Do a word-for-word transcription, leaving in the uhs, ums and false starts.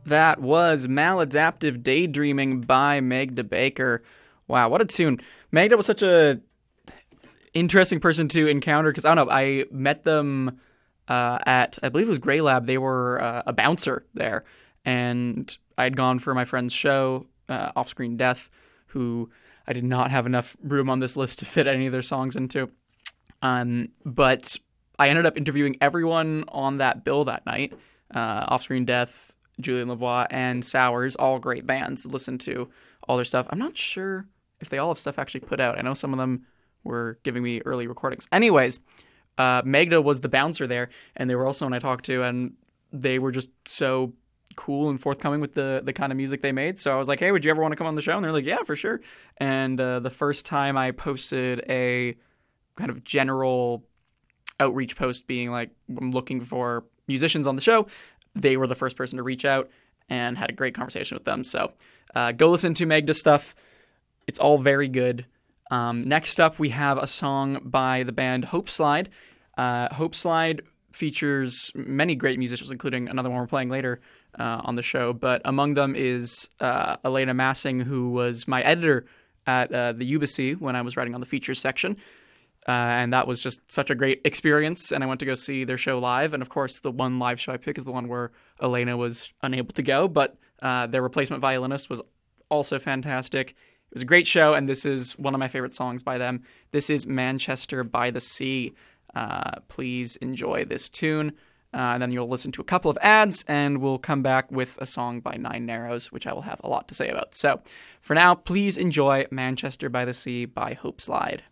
That was Maladaptive Daydreaming by Magda Baker. Wow, what a tune. Magda was such a interesting person to encounter because I don't know, I met them uh, at, I believe it was Grey Lab. They were uh, a bouncer there. And I'd gone for my friend's show, uh, Off Screen Death, who I did not have enough room on this list to fit any of their songs into. Um, but I ended up interviewing everyone on that bill that night. Uh, Off Screen Death, Julian Lavoie, and Sours, all great bands. Listen to all their stuff. I'm not sure if they all have stuff actually put out. I know some of them were giving me early recordings. Anyways, uh, Magda was the bouncer there, and they were also one I talked to, and they were just so cool and forthcoming with the the kind of music they made. So I was like, hey, would you ever want to come on the show? And they're like, yeah, for sure. And uh, the first time I posted a kind of general outreach post being like, I'm looking for musicians on the show, they were the first person to reach out and had a great conversation with them. So uh, go listen to Magda's stuff. It's all very good. Um, next up, we have a song by the band Hope Slide. Uh, Hope Slide features many great musicians, including another one we're playing later uh, on the show. But among them is uh, Elena Massing, who was my editor at uh, the U B C when I was writing on the features section. Uh, and that was just such a great experience. And I went to go see their show live. And of course, the one live show I pick is the one where Elena was unable to go. But uh, their replacement violinist was also fantastic. It was a great show. And this is one of my favorite songs by them. This is Manchester by the Sea. Uh, please enjoy this tune. Uh, and then you'll listen to a couple of ads. And we'll come back with a song by Nine Narrows, which I will have a lot to say about. So for now, please enjoy Manchester by the Sea by Hope Slide.